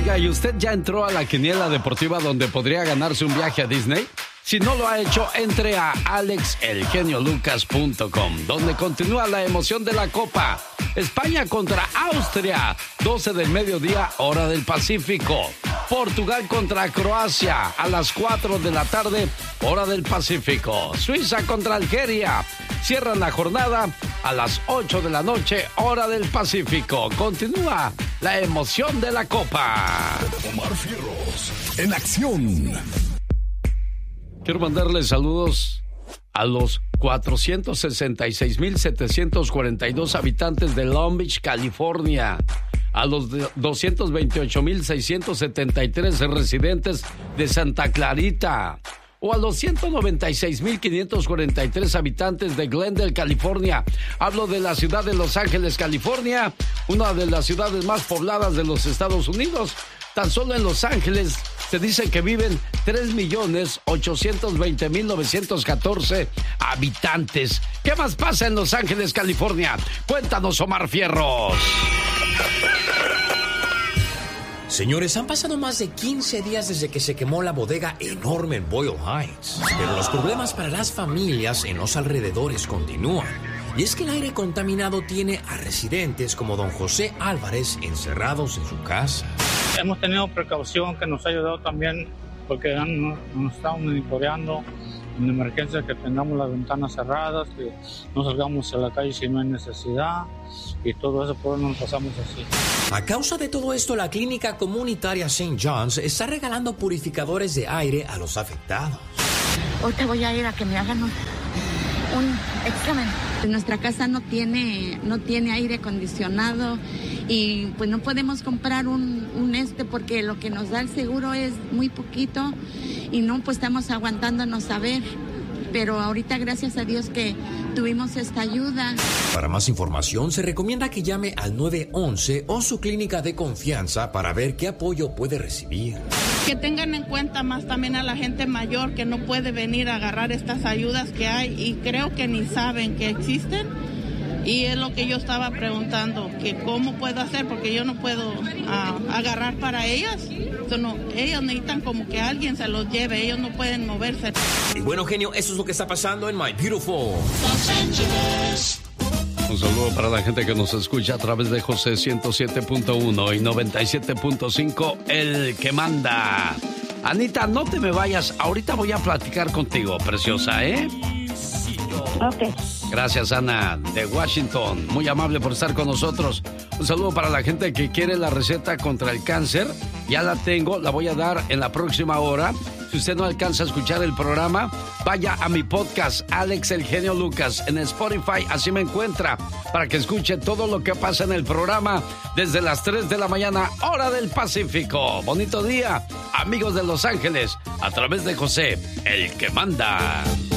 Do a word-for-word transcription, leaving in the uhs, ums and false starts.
Oiga, ¿y usted ya entró a la quiniela deportiva donde podría ganarse un viaje a Disney? Si no lo ha hecho, entre a alex el genio lucas punto com, donde continúa la emoción de la Copa. España contra Austria, doce del mediodía, hora del Pacífico. Portugal contra Croacia, a las cuatro de la tarde, hora del Pacífico. Suiza contra Algeria, cierran la jornada a las ocho de la noche, hora del Pacífico. Continúa la emoción de la Copa. Omar Fierros, en acción. Quiero mandarles saludos a los cuatrocientos sesenta y seis mil setecientos cuarenta y dos habitantes de Long Beach, California, a los doscientos veintiocho mil seiscientos setenta y tres residentes de Santa Clarita, o a los ciento noventa y seis mil quinientos cuarenta y tres habitantes de Glendale, California. Hablo de la ciudad de Los Ángeles, California, una de las ciudades más pobladas de los Estados Unidos. Tan solo en Los Ángeles se dice que viven tres millones ochocientos veinte mil novecientos catorce habitantes. ¿Qué más pasa en Los Ángeles, California? Cuéntanos, Omar Fierros. Señores, han pasado más de quince días desde que se quemó la bodega enorme en Boyle Heights. Pero los problemas para las familias en los alrededores continúan. Y es que el aire contaminado tiene a residentes como don José Álvarez encerrados en su casa. Hemos tenido precaución que nos ha ayudado también porque han, nos están monitoreando en emergencias, que tengamos las ventanas cerradas, que no salgamos a la calle si no hay necesidad y todo eso, por eso nos pasamos así. A causa de todo esto, la clínica comunitaria Saint John's está regalando purificadores de aire a los afectados. Hoy te voy a ir a que me hagan un, un examen. Nuestra casa no tiene, no tiene aire acondicionado y pues no podemos comprar un, un este porque lo que nos da el seguro es muy poquito y no, pues estamos aguantándonos a ver. Pero ahorita, gracias a Dios que tuvimos esta ayuda. Para más información, se recomienda que llame al nueve once o su clínica de confianza para ver qué apoyo puede recibir. Que tengan en cuenta más también a la gente mayor que no puede venir a agarrar estas ayudas que hay y creo que ni saben que existen. Y es lo que yo estaba preguntando, que cómo puedo hacer, porque yo no puedo uh, agarrar para ellas. No, ellos necesitan como que alguien se los lleve, ellos no pueden moverse. Y bueno, genio, eso es lo que está pasando en My Beautiful Los Ángeles. Un saludo para la gente que nos escucha a través de José ciento siete punto uno y noventa y siete punto cinco, El que manda. Anita, no te me vayas, ahorita voy a platicar contigo, preciosa, ¿eh? Ok. Gracias, Ana, de Washington. Muy amable por estar con nosotros. Un saludo para la gente que quiere la receta contra el cáncer. Ya la tengo, la voy a dar en la próxima hora. Si usted no alcanza a escuchar el programa, vaya a mi podcast, Alex el Genio Lucas, en Spotify, así me encuentra, para que escuche todo lo que pasa en el programa desde las tres de la mañana, hora del Pacífico. Bonito día, amigos de Los Ángeles, a través de José, el que manda.